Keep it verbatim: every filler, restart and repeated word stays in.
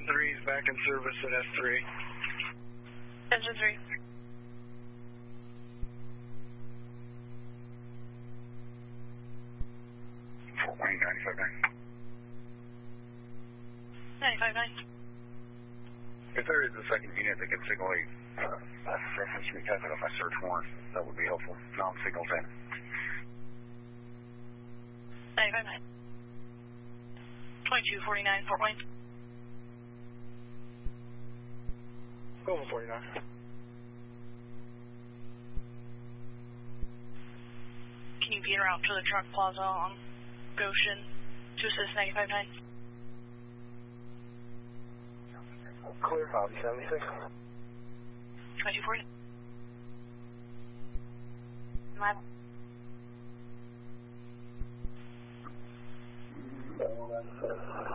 three is back in service at S three. Engine three. Fort Wayne, ninety-five nine. ninety-five nine. If there is a second unit that can signal a uh, reference me type it on my search warrant, that would be helpful. Non-signal ten. ninety-five nine. twenty-two forty-nine, Fort Wayne. Go over forty-nine. Can you be en route to the truck plaza on Goshen to assist ninety-five nine? Clear, Hobby seventy-six. twenty-two forty. Mile. Oh, that's, uh,